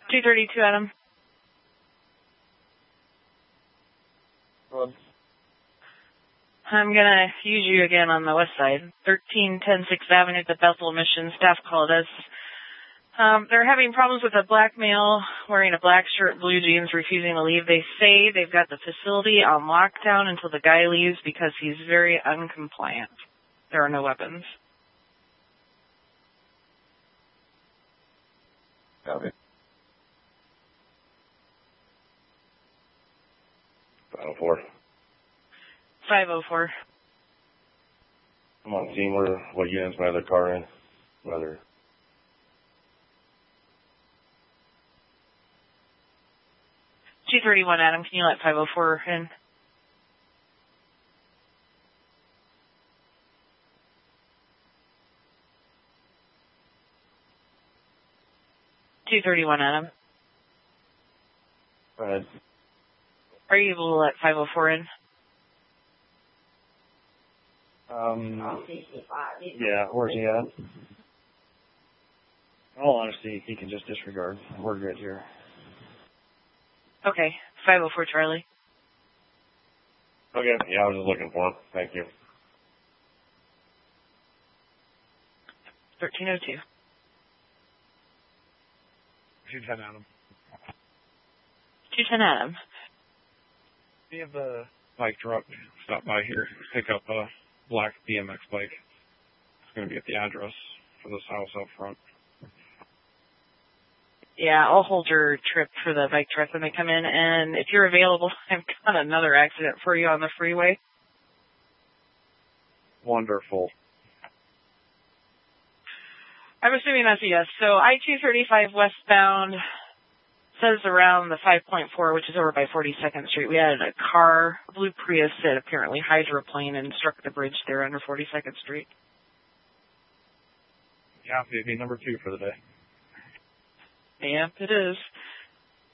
232, Adam. Well, I'm going to use you again on the west side. 1310 6th Avenue at the Bethel Mission. Staff called us. They're having problems with a black male wearing a black shirt, blue jeans, refusing to leave. They say they've got the facility on lockdown until the guy leaves because he's very uncompliant. There are no weapons. Copy. 504. 504. I'm on scene. What unit's my other car in? Whether 231, Adam. Can you let 504 in? $231, Adam. go ahead. Are you able to let 504 in? Yeah, where's he at? In all honesty, he can just disregard. We're good here. Okay. 504, Charlie. Okay, yeah, I was just looking for him. Thank you. 1302. 210 Adam. 210, Adam. We have a bike truck stop by here, pick up a black BMX bike. It's going to be at the address for this house out front. Yeah, I'll hold your trip for the bike truck when they come in, and if you're available, I've got another accident for you on the freeway. Wonderful. I'm assuming that's a yes. So I-235 westbound says around the 5.4, which is over by 42nd Street. We had a car, a blue Prius that apparently hydroplaned and struck the bridge there under 42nd Street. Yeah, it'd be number 2 for the day. Yeah, it is.